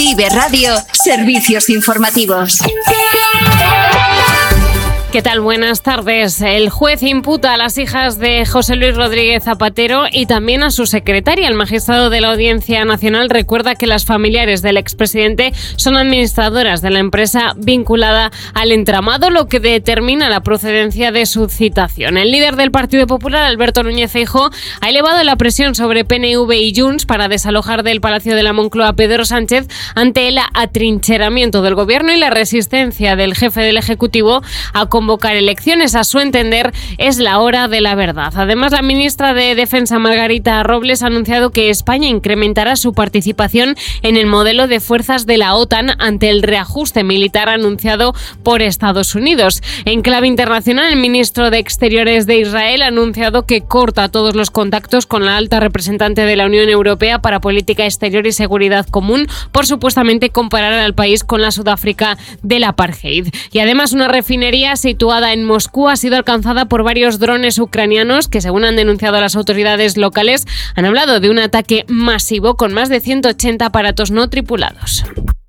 Vive Radio, servicios informativos. ¿Qué tal? Buenas tardes. El juez imputa a las hijas de José Luis Rodríguez Zapatero y también a su secretaria. El magistrado de la Audiencia Nacional recuerda que las familiares del expresidente son administradoras de la empresa vinculada al entramado, lo que determina la procedencia de su citación. El líder del Partido Popular, Alberto Núñez Feijóo, ha elevado la presión sobre PNV y Junts para desalojar del Palacio de la Moncloa a Pedro Sánchez ante el atrincheramiento del gobierno y la resistencia del jefe del Ejecutivo a convocar elecciones. A su entender, es la hora de la verdad. Además, la ministra de Defensa, Margarita Robles, ha anunciado que España incrementará su participación en el modelo de fuerzas de la OTAN ante el reajuste militar anunciado por Estados Unidos. En clave internacional, el ministro de Exteriores de Israel ha anunciado que corta todos los contactos con la alta representante de la Unión Europea para Política Exterior y Seguridad Común por supuestamente comparar al país con la Sudáfrica del apartheid. Y además, una refinería situada en Moscú ha sido alcanzada por varios drones ucranianos que, según han denunciado las autoridades locales, han hablado de un ataque masivo con más de 180 aparatos no tripulados.